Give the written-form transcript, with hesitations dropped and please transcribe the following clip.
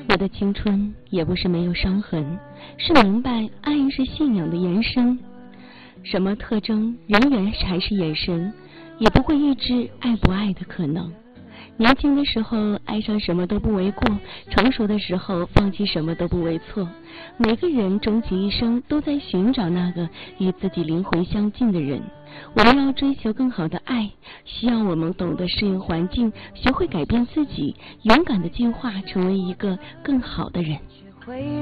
我的青春也不是没有伤痕，是明白爱是信仰的延伸。什么特征，人缘还是眼神，也不会预知爱不爱的可能。年轻的时候爱上什么都不为过，成熟的时候放弃什么都不为错。每个人终其一生都在寻找那个与自己灵魂相近的人。我们要追求更好的爱，需要我们懂得适应环境，学会改变自己，勇敢的进化，成为一个更好的人。